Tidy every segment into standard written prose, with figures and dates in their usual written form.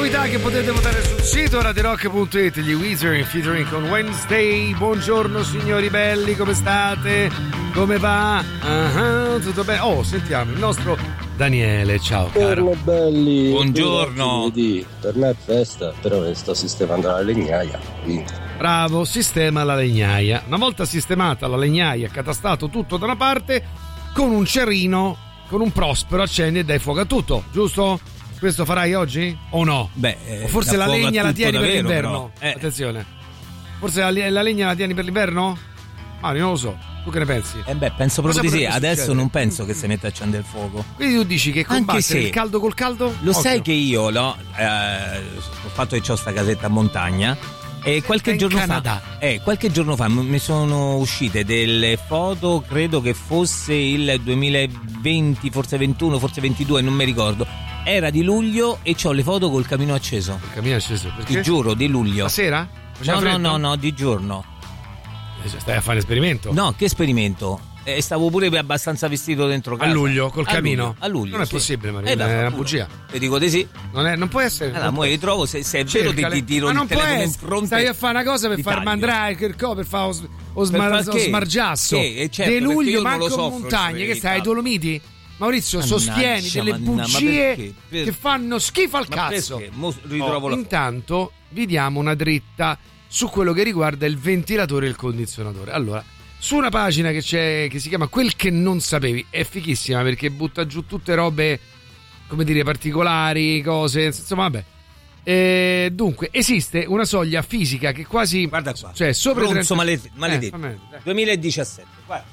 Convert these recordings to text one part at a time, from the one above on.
novità che potete votare sul sito radiorock.it, gli Weezer in featuring con Wednesday. Buongiorno signori belli, come state? Come va? Tutto bene? Oh, sentiamo il nostro Daniele, ciao caro. Buongiorno belli. Buongiorno. Per me è festa, però sto sistemando la legnaia. Quindi. Bravo, sistema la legnaia. Una volta sistemata la legnaia, accatastato tutto da una parte, con un cerino, con un Prospero accendi e dai fuoco a tutto, giusto? Questo farai oggi o no? Beh, o forse la legna la tieni per l'inverno? Attenzione. Forse la legna la tieni per l'inverno? Mario, non lo so. Tu che ne pensi? Penso proprio di sì. Adesso succedere? Non penso che si metta a accendere il fuoco. Quindi tu dici che combattere il caldo col caldo? Lo sai che io ho fatto che ho sta casetta a montagna e qualche giorno fa mi sono uscite delle foto, credo che fosse il 2020, forse 21, forse 22, non mi ricordo. Era di luglio e c'ho le foto col camino acceso. Il camino acceso? Perché? Ti giuro, di luglio. La sera? No, di giorno. Stai a fare esperimento? No, che esperimento? Stavo pure abbastanza vestito dentro casa. A luglio, col camino? A luglio. Non è possibile, Mario, è una bugia. Ti dico di sì. Non può essere. Allora, mo ritrovo, se è vero ti tiro il telefono in fronte. Stai a fare una cosa per far mandare per fare o smargiasso. Certo, di luglio manco so, montagne, che stai ai Dolomiti? Maurizio, sostieni delle bugie che fanno schifo al cazzo. Intanto vi diamo una dritta su quello che riguarda il ventilatore e il condizionatore. Allora, su una pagina che c'è, che si chiama Quel che non sapevi, è fighissima perché butta giù tutte robe, come dire, particolari, cose, insomma, vabbè. Dunque, esiste una soglia fisica che quasi, guarda qua, cioè sopra Ronzo maledetto. 2017, guarda.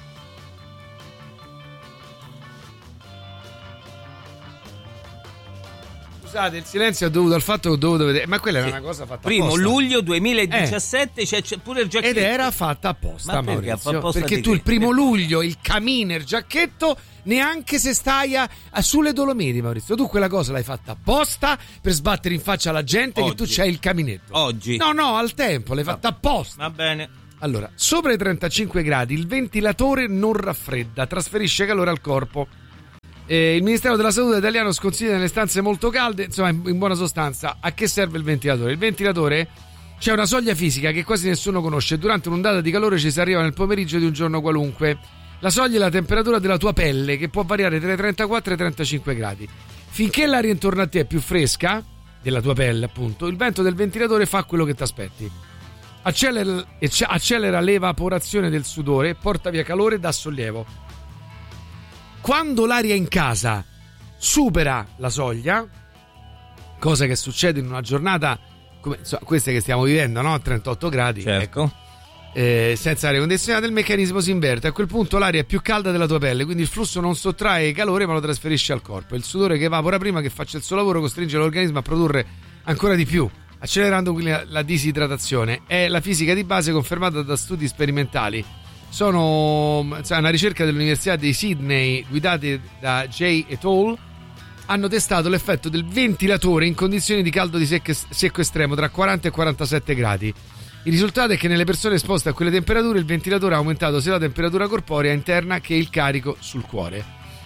Scusate, il silenzio è dovuto al fatto che ho dovuto vedere, ma quella era una cosa fatta apposta. 1 luglio 2017 c'è pure il giacchetto. Ed era fatta apposta, Maurizio, perché tu il 1 Perché? luglio il caminer giacchetto neanche se stai sulle Dolomiti, Maurizio. Tu quella cosa l'hai fatta apposta per sbattere in faccia alla gente Oggi. che tu c'hai il caminetto. Oggi? No, al tempo, l'hai fatta apposta. Va bene. Allora, sopra i 35 gradi il ventilatore non raffredda, trasferisce calore al corpo. Il Ministero della Salute italiano sconsiglia nelle stanze molto calde, insomma, in buona sostanza, a che serve il ventilatore? Il ventilatore, c'è una soglia fisica che quasi nessuno conosce. Durante un'ondata di calore ci si arriva nel pomeriggio di un giorno qualunque. La soglia è la temperatura della tua pelle, che può variare tra i 34 e i 35 gradi. Finché l'aria intorno a te è più fresca, della tua pelle appunto, il vento del ventilatore fa quello che ti aspetti. Accelera l'evaporazione del sudore, porta via calore e dà sollievo. Quando l'aria in casa supera la soglia, cosa che succede in una giornata come queste che stiamo vivendo, no? 38 gradi, certo. Senza aria condizionata, il meccanismo si inverte. A quel punto l'aria è più calda della tua pelle, quindi il flusso non sottrae calore ma lo trasferisce al corpo. Il sudore che evapora prima che faccia il suo lavoro costringe l'organismo a produrre ancora di più, accelerando quindi la disidratazione. È la fisica di base confermata da studi sperimentali. Sono una ricerca dell'Università di Sydney guidati da Jay et al. Hanno testato l'effetto del ventilatore in condizioni di caldo di secco estremo tra 40 e 47 gradi. Il risultato è che nelle persone esposte a quelle temperature il ventilatore ha aumentato sia la temperatura corporea interna che il carico sul cuore.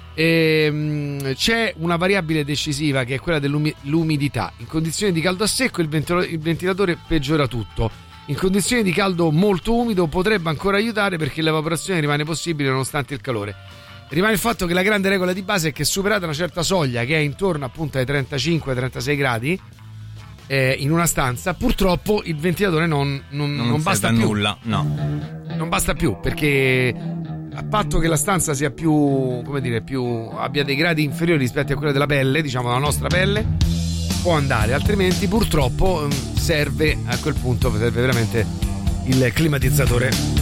C'è una variabile decisiva che è quella dell'umidità. In condizioni di caldo a secco il ventilatore peggiora tutto. In condizioni di caldo molto umido potrebbe ancora aiutare perché l'evaporazione rimane possibile nonostante il calore. Rimane il fatto che la grande regola di base è che superata una certa soglia, che è intorno appunto ai 35-36 gradi, in una stanza, purtroppo il ventilatore non basta più. Nulla, no. Non basta più, perché a patto che la stanza sia più, come dire, abbia dei gradi inferiori rispetto a quella della pelle, diciamo la nostra pelle, può andare, altrimenti purtroppo serve veramente il climatizzatore.